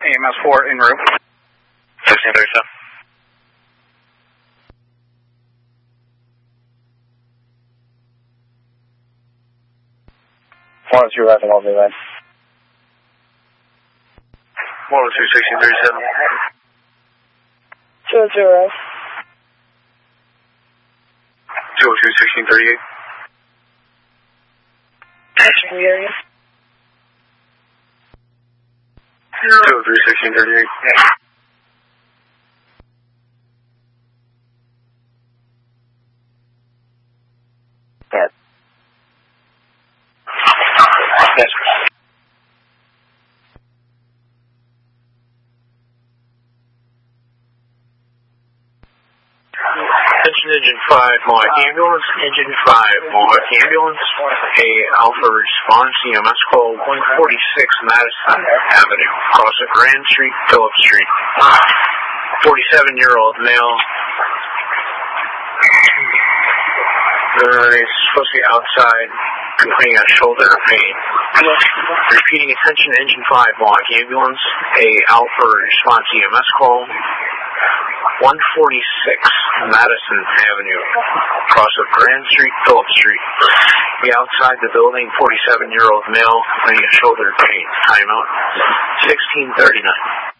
AMS 4 en route. 1637. One two left, I'll be left. 102, 1637. 202, 202, 1638. Action in the area. 203, 1638. Yes. Yes. Attention Engine 5, Mohawk Ambulance, Engine 5, Mohawk Ambulance, a Alpha response, EMS call 146 Madison Avenue, across of Grand Street, Phillips Street. 47-year-old male. He's supposed to be outside, complaining of shoulder pain. Repeating, attention Engine 5, Mohawk Ambulance, a Alpha response EMS call 146 Madison Avenue, across of Grand Street, Phillips Street. Be outside the building, 47-year-old male, complaining of shoulder pain. Timeout 1639.